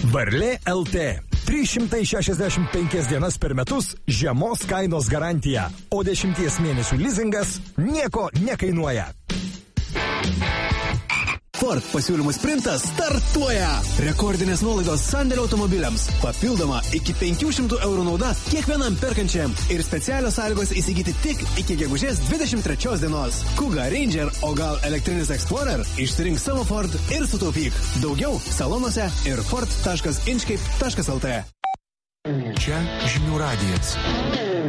Varlė LT. 365 dienas per metus žemos kainos garantija, o 10 mėnesių lizingas nieko nekainuoja. Ford pasiūlymų sprintas startuoja. Rekordinės nuolaidos sandėlio automobiliams. Papildoma iki 500 eurų nauda kiekvienam perkančiam. Ir specialios sąlygos įsigyti tik iki gegužės 23 dienos. Kuga, Ranger, o gal elektrinis Explorer? Išsirink savo Ford ir sutaupyk. Daugiau salonuose ir ford.inchcape.lt. Čia Žinių radijas.